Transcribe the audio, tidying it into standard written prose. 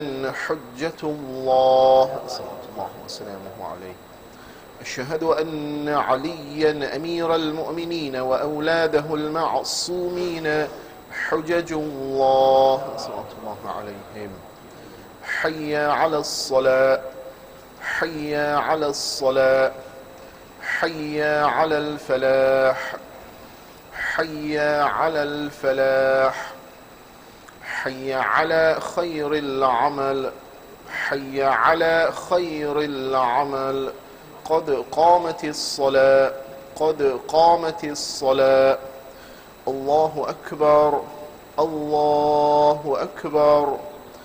حجة الله صلى الله وسلامه عليه. أشهد أن عليا أمير المؤمنين وأولاده المعصومين حجج الله صلى الله عليهم. حي على الصلاة، حي على الصلاة، حي على الفلاح، حي على الفلاح، حي على خير العمل، حي على خير العمل. قد قامت الصلاة، قد قامت الصلاة. الله أكبر، الله أكبر.